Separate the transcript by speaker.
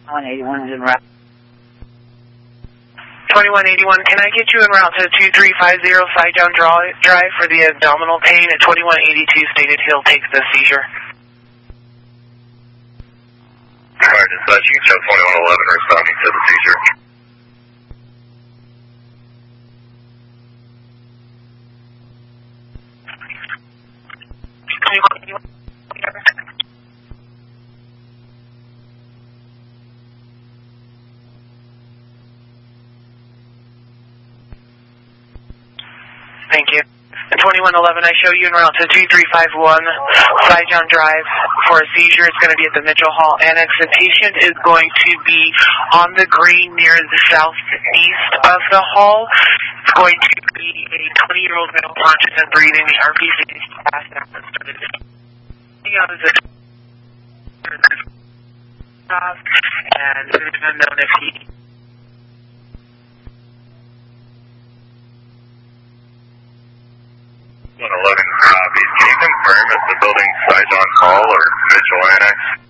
Speaker 1: 181 is en route.
Speaker 2: 2181, can I get you en route to 2350 Side Down Drive for the abdominal pain at 2182 stated he'll take the seizure?
Speaker 3: Alright, dispatch, you can show 2111 responding to the seizure.
Speaker 2: Thank you. At 2111, I show you en route to 2351 Side Down Drive for a seizure. It's going to be at the Mitchell Hall Annex. The patient is going to be on the green near the southeast of the hall. It's going to be a 20-year-old male conscious and breathing. The RPC is fast and started. And it's unknown if he...
Speaker 3: 111 copies. Can you confirm if the building's Side Down Hall or Mitchell Annex?